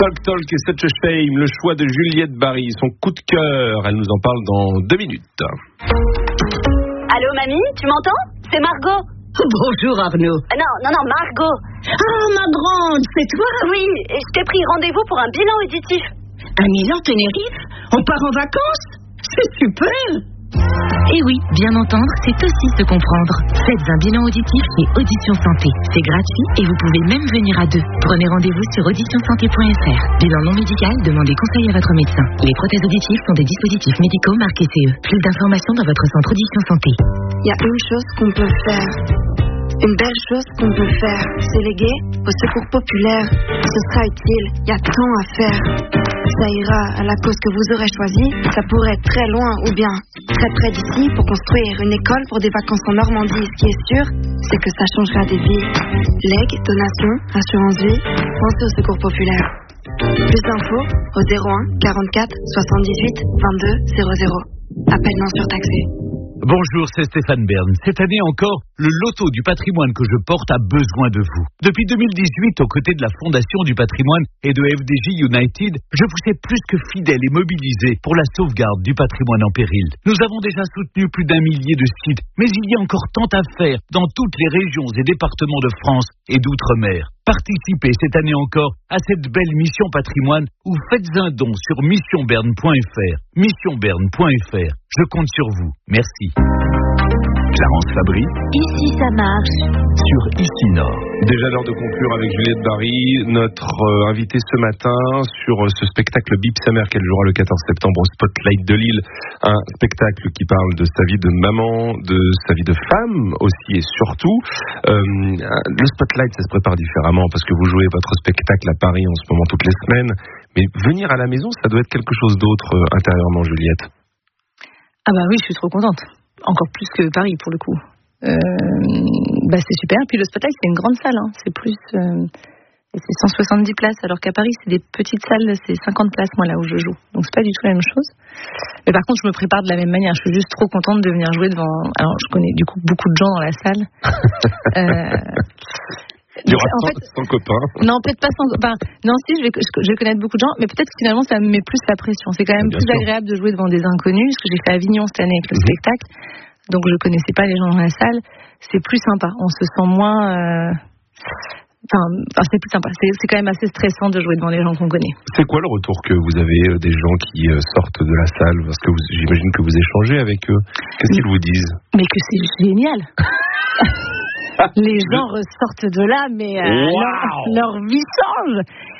Talk et Such a Shame, le choix de Juliette Barry, son coup de cœur. Elle nous en parle dans 2 minutes. Allô, mamie, tu m'entends? C'est Margot. Bonjour Arnaud. Non, Margot. Ah, ma grande, c'est toi? Oui, et je t'ai pris rendez-vous pour un bilan auditif. Un Milan Tenerife? On part en vacances? C'est super! Et oui, bien entendre, c'est aussi se comprendre. Faites un bilan auditif chez Audition Santé. C'est gratuit et vous pouvez même venir à 2. Prenez rendez-vous sur auditionsanté.fr. Bilan non médical, demandez conseil à votre médecin. Les prothèses auditives sont des dispositifs médicaux marqués CE. Plus d'informations dans votre centre Audition Santé. Il y a une chose qu'on peut faire. Une belle chose qu'on peut faire, c'est léguer au secours populaire. Ce sera utile, il y a tant à faire. Ça ira à la cause que vous aurez choisie. Ça pourrait être très loin ou bien très près d'ici pour construire une école pour des vacances en Normandie. Ce qui est sûr, c'est que ça changera des vies. Legs, donations, assurance vie, pensez au secours populaire. Plus d'infos au 01 44 78 22 00. Appel non surtaxé. Bonjour, c'est Stéphane Bern. Cette année encore, le loto du patrimoine que je porte a besoin de vous. Depuis 2018, aux côtés de la Fondation du patrimoine et de FDJ United, je vous sais plus que fidèle et mobilisé pour la sauvegarde du patrimoine en péril. Nous avons déjà soutenu plus d'1 millier de sites, mais il y a encore tant à faire dans toutes les régions et départements de France et d'outre-mer. Participez cette année encore à cette belle mission patrimoine ou faites un don sur missionberne.fr. Missionberne.fr. Je compte sur vous. Merci. Clarence Fabry. Ici ça marche. Sur Ici Nord. Déjà l'heure de conclure avec Juliette Barry, notre invitée ce matin sur ce spectacle Bip sa mère qu'elle jouera le 14 septembre au Spotlight de Lille. Un spectacle qui parle de sa vie de maman, de sa vie de femme aussi et surtout. Le Spotlight, ça se prépare différemment parce que vous jouez votre spectacle à Paris en ce moment toutes les semaines. Mais venir à la maison, ça doit être quelque chose d'autre intérieurement, Juliette. Ah bah oui, je suis trop contente. Encore plus que Paris pour le coup. C'est super. Puis le Spotlight, c'est une grande salle. Hein. C'est plus... c'est 170 places, alors qu'à Paris, c'est des petites salles, c'est 50 places, moi, là où je joue. Donc, c'est pas du tout la même chose. Mais par contre, je me prépare de la même manière. Je suis juste trop contente de venir jouer devant... Alors, je connais du coup beaucoup de gens dans la salle. Il y aura 100 copains. Non, peut-être pas 100 copains. Non, si, je vais connaître beaucoup de gens, mais peut-être que finalement, ça me met plus la pression. C'est quand même plus agréable de jouer devant des inconnus, parce que j'ai fait Avignon cette année avec le spectacle. Donc, je connaissais pas les gens dans la salle. C'est plus sympa. On se sent moins... c'est plus sympa. C'est quand même assez stressant de jouer devant les gens qu'on connaît. C'est quoi le retour que vous avez des gens qui sortent de la salle? Parce que j'imagine que vous échangez avec eux. Qu'est-ce qu'ils vous disent? Mais que c'est génial. Les gens ressortent de là, mais leur vie change.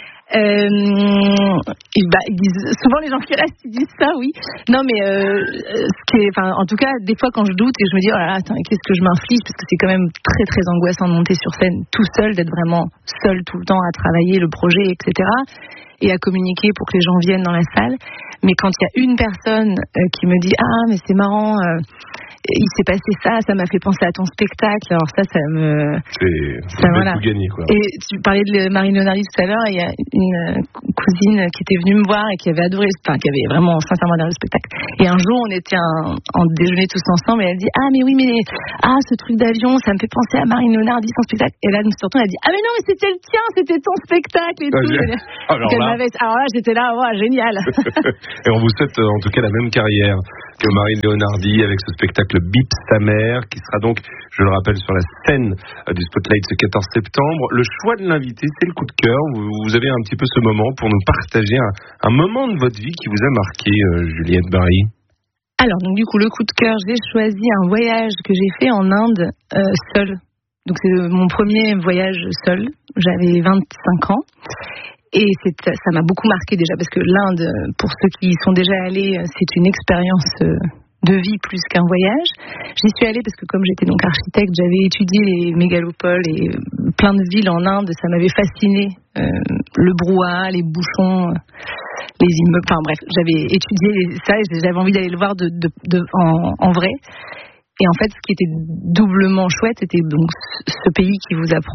Souvent les gens qui restent ils disent ça, oui. Non mais en tout cas des fois quand je doute et je me dis attends, qu'est-ce que je m'inflige, parce que c'est quand même très très angoissant de monter sur scène tout seul, d'être vraiment seul tout le temps à travailler le projet, etc. et à communiquer pour que les gens viennent dans la salle. Mais quand il y a une personne qui me dit mais c'est marrant, il s'est passé ça m'a fait penser à ton spectacle, alors ça me... C'est voilà. Tout gagné, quoi. Et tu parlais de Marine Leonardi tout à l'heure, il y a une cousine qui était venue me voir et qui avait adoré, qui avait vraiment sincèrement adoré le spectacle. Et un jour, on était en déjeuner tous ensemble et elle dit ce truc d'avion, ça me fait penser à Marine Leonardi, son spectacle. Et là, surtout, elle dit mais non, mais c'était le tien, c'était ton spectacle et tout. Alors là, j'étais là, génial. Et on vous souhaite en tout cas la même carrière que Marine Leonardi avec ce spectacle Bip sa mère qui sera donc, je le rappelle, sur la scène du Spotlight ce 14 septembre. Le choix de l'invité, c'est le coup de cœur. Vous avez un petit peu ce moment pour nous partager un moment de votre vie qui vous a marqué, Juliette Barry. Alors, donc du coup, le coup de cœur, j'ai choisi un voyage que j'ai fait en Inde seule. Donc c'est mon premier voyage seul. J'avais 25 ans. Et ça m'a beaucoup marqué déjà, parce que l'Inde, pour ceux qui y sont déjà allés, c'est une expérience de vie plus qu'un voyage. J'y suis allée parce que comme j'étais donc architecte, j'avais étudié les mégalopoles et plein de villes en Inde. Ça m'avait fasciné, le brouhaha, les bouchons, les immeubles. Enfin bref, j'avais étudié ça et j'avais envie d'aller le voir en vrai. Et en fait, ce qui était doublement chouette, c'était donc ce pays qui vous apprend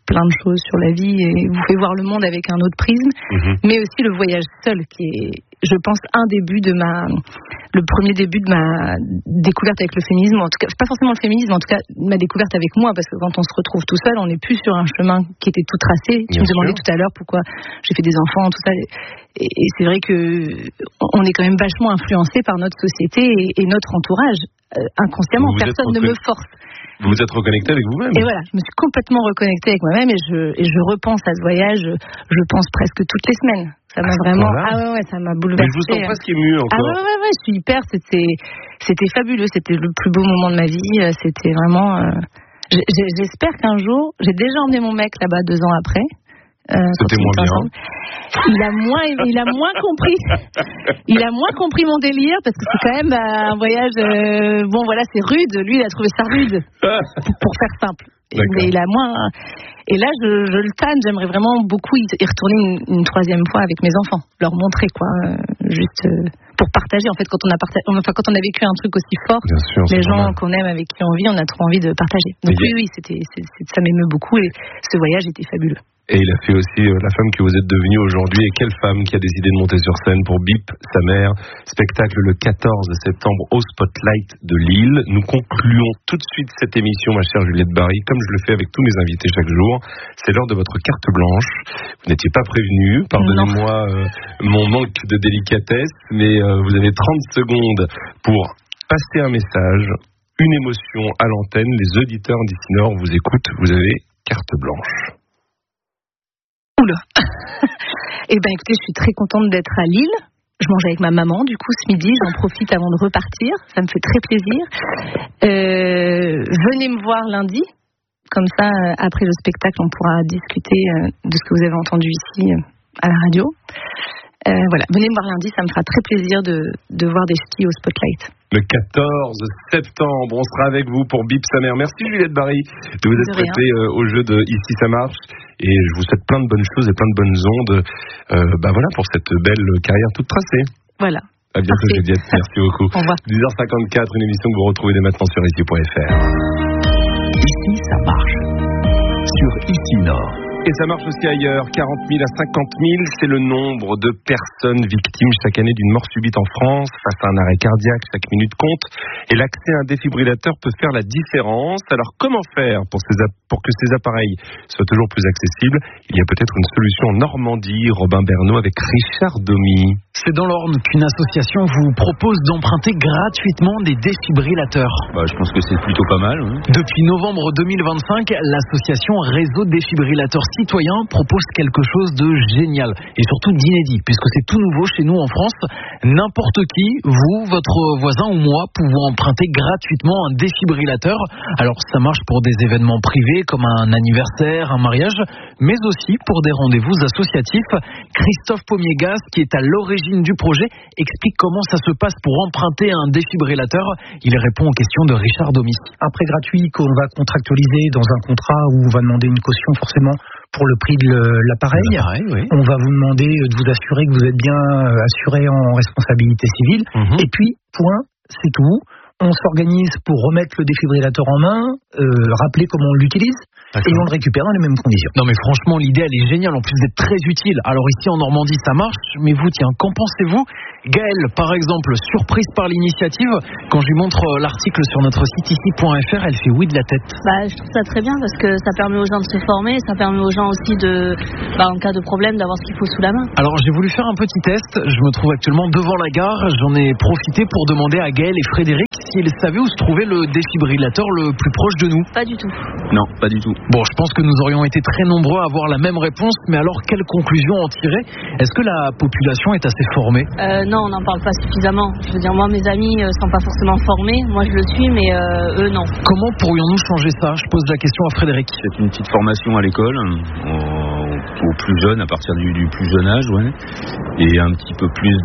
plein de choses sur la vie et vous fait voir le monde avec un autre prisme, mais aussi le voyage seul qui est, je pense, le premier début de ma découverte avec le féminisme, en tout cas, pas forcément le féminisme, en tout cas, ma découverte avec moi, parce que quand on se retrouve tout seul, on n'est plus sur un chemin qui était tout tracé. Tu me demandais tout à l'heure pourquoi j'ai fait des enfants, tout ça. Et c'est vrai que on est quand même vachement influencé par notre société et notre entourage. Inconsciemment, personne ne me force. Vous vous êtes reconnecté avec vous-même. Et voilà, je me suis complètement reconnectée avec moi-même et je repense à ce voyage, je pense presque toutes les semaines. Ça m'a vraiment... ça m'a bouleversée. Mais je vous sens presque émue encore. Je suis hyper, c'était fabuleux, c'était le plus beau moment de ma vie, c'était vraiment... J'espère qu'un jour, j'ai déjà emmené mon mec là-bas 2 ans après. C'était moins bien. Il a moins compris. Il a moins compris mon délire parce que c'est quand même un voyage. Bon voilà, c'est rude. Lui, il a trouvé ça rude pour faire simple. Mais il a moins. Et là, je le tanne. J'aimerais vraiment beaucoup y retourner une 3e fois avec mes enfants, leur montrer quoi, juste pour partager. En fait, quand on a vécu un truc aussi fort, sûr, les gens qu'on aime, avec qui on vit, on a trop envie de partager. Donc oui, ça m'émeut beaucoup et ce voyage était fabuleux. Et il a fait aussi la femme que vous êtes devenue aujourd'hui. Et quelle femme qui a décidé de monter sur scène pour Bip sa mère. Spectacle le 14 septembre au Spotlight de Lille. Nous concluons tout de suite cette émission, ma chère Juliette Barry, comme je le fais avec tous mes invités chaque jour. C'est l'heure de votre carte blanche. Vous n'étiez pas prévenu. Pardonnez-moi mon manque de délicatesse, mais vous avez 30 secondes pour passer un message, une émotion à l'antenne. Les auditeurs d'ici Nord vous écoutent. Vous avez carte blanche. Oula. Eh ben écoutez, je suis très contente d'être à Lille. Je mange avec ma maman, du coup, ce midi. J'en profite avant de repartir. Ça me fait très plaisir. Venez me voir lundi. Comme ça, après le spectacle, on pourra discuter de ce que vous avez entendu ici à la radio. Voilà, venez me voir lundi. Ça me fera très plaisir de voir des skis au Spotlight. Le 14 septembre, on sera avec vous pour Bip sa mère. Merci Juliette Barry de vous être prêtée au jeu de Ici ça marche. Et je vous souhaite plein de bonnes choses et plein de bonnes ondes voilà, pour cette belle carrière toute tracée. Voilà. À bientôt Juliette, merci beaucoup. Au revoir. 10h54, une émission que vous retrouvez dès maintenant sur ici.fr. Ici ça marche. Sur Ici Nord. Et ça marche aussi ailleurs, 40 000 à 50 000, c'est le nombre de personnes victimes chaque année d'une mort subite en France. Face à un arrêt cardiaque, chaque minute compte. Et l'accès à un défibrillateur peut faire la différence. Alors comment faire pour que ces appareils soient toujours plus accessibles? Il y a peut-être une solution en Normandie. Robin Bernot avec Richard Domy. C'est dans l'Orne qu'une association vous propose d'emprunter gratuitement des défibrillateurs. Je pense que c'est plutôt pas mal. Hein. Depuis novembre 2025, l'association Réseau Défibrillateurs Citoyens propose quelque chose de génial et surtout d'inédit, puisque c'est tout nouveau chez nous en France. N'importe qui, vous, votre voisin ou moi, pouvons emprunter gratuitement un défibrillateur. Alors ça marche pour des événements privés comme un anniversaire, un mariage, mais aussi pour des rendez-vous associatifs. Christophe Pomiegas, qui est à l'origine du projet, explique comment ça se passe pour emprunter un défibrillateur. Il répond aux questions de Richard Domy. Un prêt gratuit qu'on va contractualiser dans un contrat où on va demander une caution forcément pour le prix de l'appareil. Oui. On va vous demander de vous assurer que vous êtes bien assuré en responsabilité civile. Et puis, point, c'est tout. On s'organise pour remettre le défibrillateur en main, rappeler comment on l'utilise, et on le récupère dans les mêmes conditions. Non mais franchement, l'idée elle est géniale, en plus d'être très utile. Alors ici en Normandie ça marche, mais vous, tiens, qu'en pensez-vous? Gaëlle, par exemple, surprise par l'initiative, quand je lui montre l'article sur notre site ici.fr, elle fait oui de la tête. Je trouve ça très bien parce que ça permet aux gens de se former, ça permet aux gens aussi en cas de problème, d'avoir ce qu'il faut sous la main. Alors j'ai voulu faire un petit test, je me trouve actuellement devant la gare, j'en ai profité pour demander à Gaëlle et Frédéric s'ils savaient où se trouvait le défibrillateur le plus proche de nous. Pas du tout. Non, pas du tout. Bon, je pense que nous aurions été très nombreux à avoir la même réponse, mais alors quelle conclusion en tirer? Est-ce que la population est assez formée? Non, on n'en parle pas suffisamment. Je veux dire, moi, mes amis sont pas forcément formés. Moi, je le suis, mais eux, non. Comment pourrions-nous changer ça? Je pose la question à Frédéric. C'est une petite formation à l'école, aux plus jeunes, à partir du plus jeune âge, et un petit peu plus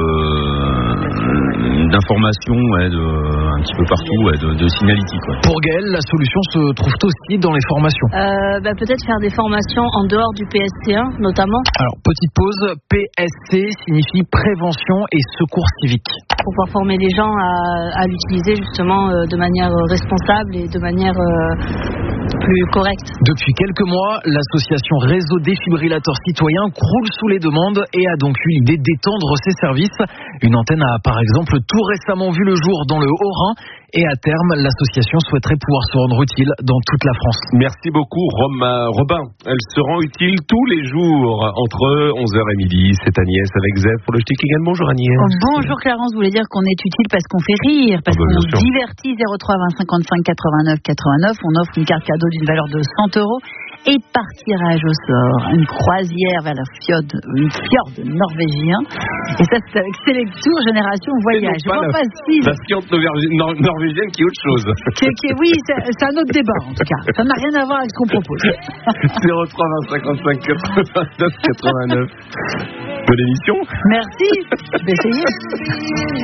d'informations, un petit peu partout, de signalétique. Pour Gaëlle, la solution se trouve aussi dans les formations. Peut-être faire des formations en dehors du PSC1, notamment. Alors, petite pause, PSC signifie prévention et secours civique. Pour pouvoir former les gens à l'utiliser justement de manière responsable et de manière plus correcte. Depuis quelques mois, l'association Réseau Défibrillateur Citoyen croule sous les demandes et a donc eu l'idée d'étendre ses services. Une antenne a par exemple tout récemment vu le jour dans le Haut-Rhin et à terme, l'association souhaiterait pouvoir se rendre utile dans toute la France. Merci beaucoup Robin. Elle se rend utile tous les jours entre 11h et midi. C'est Agnès avec Zef pour le Shtickligan. Bonjour Agnès. Bonjour Clarence, vous voulez dire qu'on est utile parce qu'on fait rire, parce qu'on divertit. 03 20 55 89 89. On offre une carte cadeau d'une valeur de 100 € et par tirage au sort, une croisière vers une fjord norvégien. Et ça, c'est avec Selectour Génération Voyage. La fjord norvégienne qui est autre chose. Oui, c'est un autre débat en tout cas. Ça n'a rien à voir avec ce qu'on propose. 03 20 55 89 89. Bonne émission. Merci. Je vais essayer.